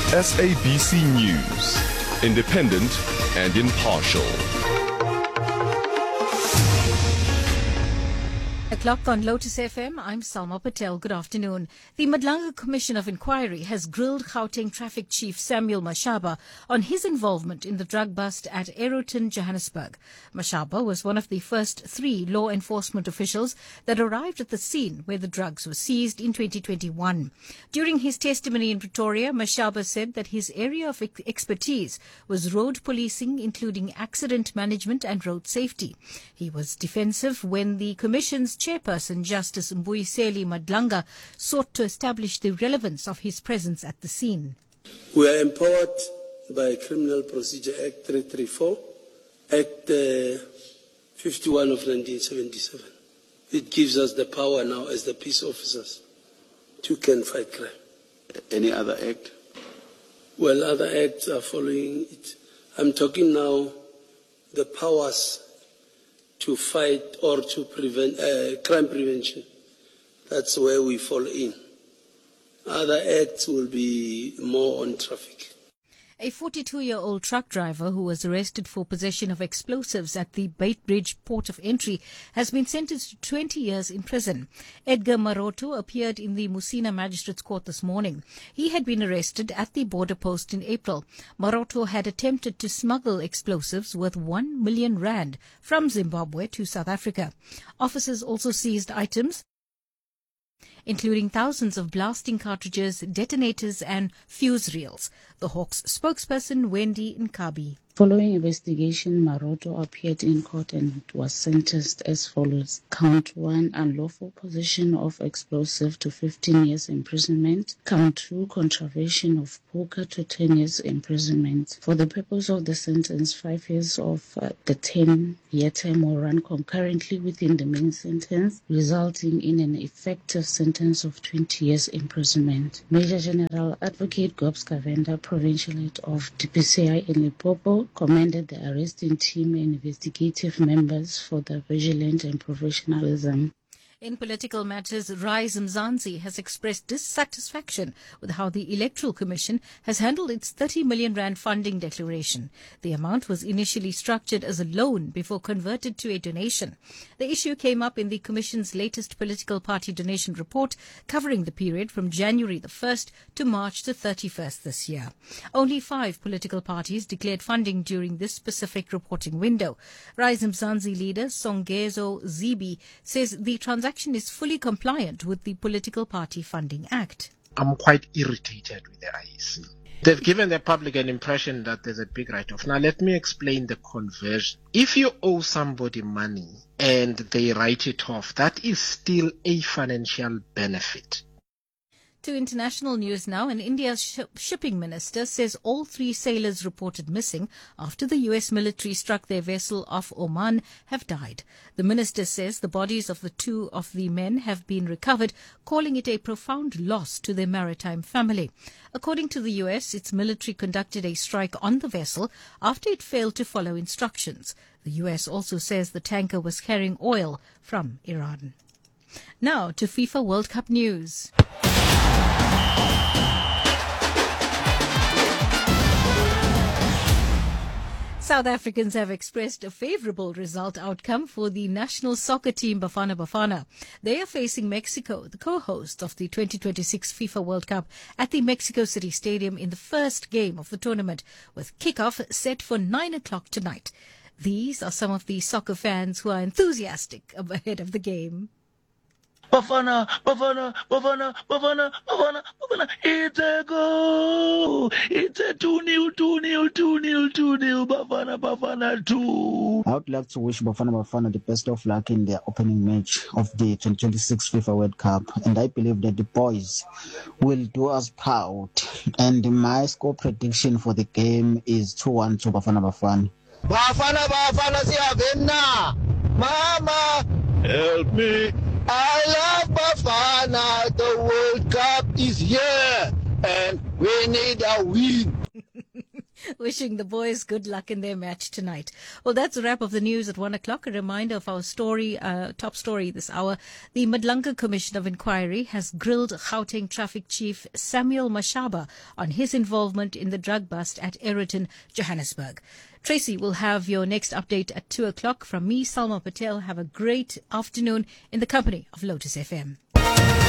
SABC News, independent and impartial. O'clock on Lotus FM, I'm Salma Patel. Good afternoon. The Madlanga Commission of Inquiry has grilled Gauteng Traffic Chief Samuel Mashaba on his involvement in the drug bust at Aeroton, Johannesburg. Mashaba was one of the first 3 law enforcement officials that arrived at the scene where the drugs were seized in 2021. During his testimony in Pretoria, Mashaba said that his area of expertise was road policing, including accident management and road safety. He was defensive when the Commission's Chairperson Justice Mbuyiseli Madlanga sought to establish the relevance of his presence at the scene. We are empowered by Criminal Procedure Act 334, Act 51 of 1977. It gives us the power now as the peace officers to can fight crime. Any other act? Well, other acts are following it. I'm talking now the powers to fight or to prevent crime prevention. That's where we fall in. Other acts will be more on traffic. A 42-year-old truck driver who was arrested for possession of explosives at the Beitbridge port of entry has been sentenced to 20 years in prison. Edgar Maroto appeared in the Musina Magistrates Court this morning. He had been arrested at the border post in April. Maroto had attempted to smuggle explosives worth 1 million rand from Zimbabwe to South Africa. Officers also seized items including thousands of blasting cartridges, detonators and fuse reels. The Hawks spokesperson Wendy Nkabi. Following investigation, Maroto appeared in court and was sentenced as follows. Count 1, unlawful possession of explosive to 15 years imprisonment. Count 2, contravention of poker to 10 years imprisonment. For the purpose of the sentence, 5 years of the 10-year term will run concurrently within the main sentence, resulting in an effective sentence of 20 years imprisonment. Major General Advocate Gobs Kavenda, Provincial Head of DPCI in Limpopo, commended the arresting team and investigative members for their vigilance and professionalism. In political matters, Rise Mzansi has expressed dissatisfaction with how the Electoral Commission has handled its 30 million rand funding declaration. The amount was initially structured as a loan before converted to a donation. The issue came up in the Commission's latest political party donation report, covering the period from January the 1st to March the 31st this year. Only 5 political parties declared funding during this specific reporting window. Rise Mzansi leader Songezo Zibi says the transaction is fully compliant with the Political Party Funding Act. I'm quite irritated with the IEC. They've given the public an impression that there's a big write-off. Now, let me explain the conversion. If you owe somebody money and they write it off, that is still a financial benefit. To international news now, and India's shipping minister says all 3 sailors reported missing after the U.S. military struck their vessel off Oman have died. The minister says the bodies of the 2 of the men have been recovered, calling it a profound loss to their maritime family. According to the U.S., its military conducted a strike on the vessel after it failed to follow instructions. The U.S. also says the tanker was carrying oil from Iran. Now to FIFA World Cup news. South Africans have expressed a favourable result outcome for the national soccer team Bafana Bafana. They are facing Mexico, the co-host of the 2026 FIFA World Cup, at the Mexico City Stadium in the first game of the tournament, with kickoff set for 9 o'clock tonight. These are some of the soccer fans who are enthusiastic ahead of the game. Bafana, Bafana, Bafana, Bafana, Bafana, Bafana, it's a goal! It's a 2-0, 2-0, 2-0, 2-0, Bafana, Bafana 2. I would like to wish Bafana Bafana the best of luck in their opening match of the 2026 FIFA World Cup, and I believe that the boys will do us proud. And my score prediction for the game is 2-1 to Bafana Bafana. Bafana, Bafana, Siavena! Mama! Help me! I love Bafana. The World Cup is here and we need a win. Wishing the boys good luck in their match tonight. Well, that's a wrap of the news at 1 o'clock. A reminder of our story, top story this hour. The Madlanga Commission of Inquiry has grilled Gauteng Traffic Chief Samuel Mashaba on his involvement in the drug bust at Aeroton, Johannesburg. Tracy will have your next update at 2 o'clock. From me, Salma Patel, have a great afternoon in the company of Lotus FM.